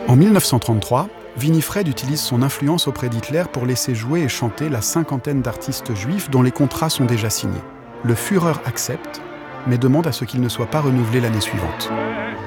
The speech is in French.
En 1933, Winifred utilise son influence auprès d'Hitler pour laisser jouer et chanter la cinquantaine d'artistes juifs dont les contrats sont déjà signés. Le Führer accepte, mais demande à ce qu'il ne soit pas renouvelé l'année suivante.